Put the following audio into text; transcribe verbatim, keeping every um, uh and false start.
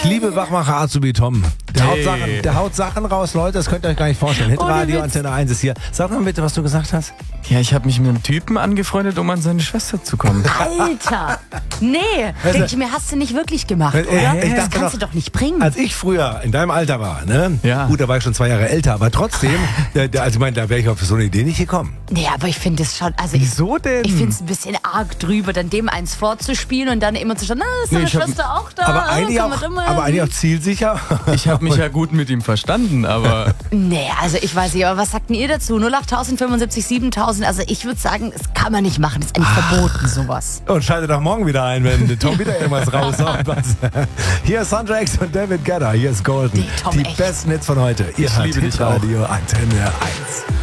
Ich liebe Wachmacher Azubi Tom. Der, Hey. haut Sachen, der haut Sachen raus, Leute, das könnt ihr euch gar nicht vorstellen. Hitradio Antenne eins ist hier. Sag mal bitte, was du gesagt hast. Ja, ich habe mich mit einem Typen angefreundet, um an seine Schwester zu kommen. Alter! Nee, Weißt denk du- ich mir, hast du nicht wirklich gemacht, Äh, oder? äh, ich das dachte kannst doch- du doch nicht bringen. Als ich früher in deinem Alter war, ne? Ja. Gut, da war ich schon zwei Jahre älter, aber trotzdem, der, der, also ich meine, da wäre ich auf so eine Idee nicht gekommen. Nee, aber ich finde es schon, also ich, Wieso denn? ich finde es ein bisschen arg drüber, dann dem eins vorzuspielen und dann immer zu schauen, na, ist Nee, deine ich hab- Schwester auch da? Aber eigentlich Kann auch, man immer- aber eigentlich auch zielsicher. Ich habe mich ja gut mit ihm verstanden, aber Nee, also ich weiß nicht, aber was sagt denn ihr dazu? null acht fünfundsiebzig siebentausend, also ich würde sagen, das kann man nicht machen, das ist eigentlich verboten, sowas. Und schaltet auch morgen wieder ein, wenn Tom wieder irgendwas raushaut. Was- Hier ist Sandra X und David Guetta, hier ist Golden. Nee, Tom, Die echt. besten Hits von heute. Ihr Ich hört liebe dich auch. Hitradio Antenne eins.